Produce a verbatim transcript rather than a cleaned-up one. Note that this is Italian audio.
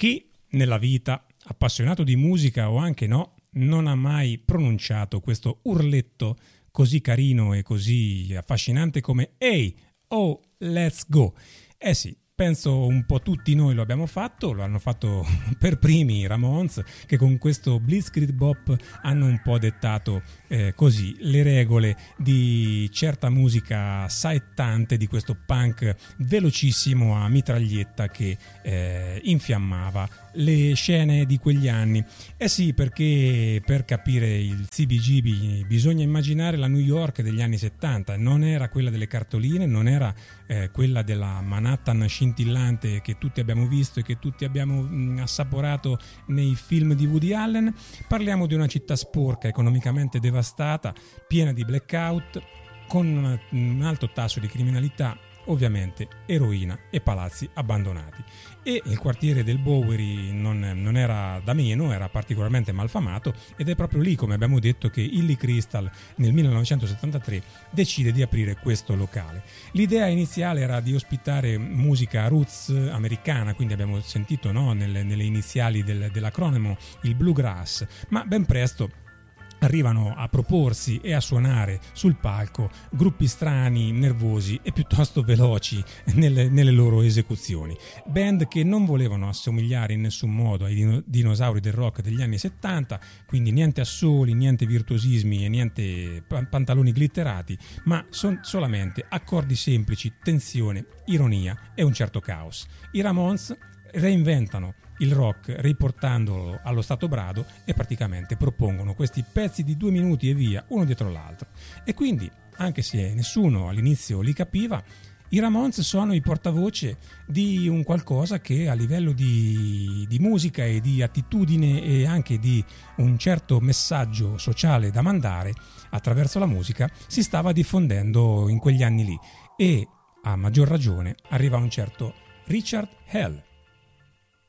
Chi nella vita, appassionato di musica o anche no, non ha mai pronunciato questo urletto così carino e così affascinante come "Hey, oh, let's go"? Eh sì, penso un po' tutti noi lo abbiamo fatto, lo hanno fatto per primi i Ramones, che con questo Blitzkrieg Bop hanno un po' dettato eh, così le regole di certa musica saettante, di questo punk velocissimo a mitraglietta che eh, infiammava le scene di quegli anni. Eh sì, perché per capire il C B G B bisogna immaginare la New York degli anni settanta, non era quella delle cartoline, non era eh, quella della Manhattan scintillante che tutti abbiamo visto e che tutti abbiamo mh, assaporato nei film di Woody Allen. Parliamo di una città sporca, economicamente devastata, piena di blackout, con una, un alto tasso di criminalità, ovviamente eroina e palazzi abbandonati. E il quartiere del Bowery non, non era da meno, era particolarmente malfamato, ed è proprio lì, come abbiamo detto, che Illy Crystal nel millenovecentosettantatré decide di aprire questo locale. L'idea iniziale era di ospitare musica roots americana, quindi abbiamo sentito, no, nelle, nelle iniziali del, dell'acronimo il bluegrass, ma ben presto arrivano a proporsi e a suonare sul palco gruppi strani, nervosi e piuttosto veloci nelle, nelle loro esecuzioni. Band che non volevano assomigliare in nessun modo ai dino, dinosauri del rock degli anni settanta, quindi niente assoli, niente virtuosismi e niente pantaloni glitterati, ma son solamente accordi semplici, tensione, ironia e un certo caos. I Ramones reinventano il rock riportandolo allo stato brado e praticamente propongono questi pezzi di due minuti e via, uno dietro l'altro. E quindi, anche se nessuno all'inizio li capiva, i Ramones sono i portavoce di un qualcosa che a livello di, di musica e di attitudine e anche di un certo messaggio sociale da mandare attraverso la musica si stava diffondendo in quegli anni lì. E a maggior ragione arriva un certo Richard Hell.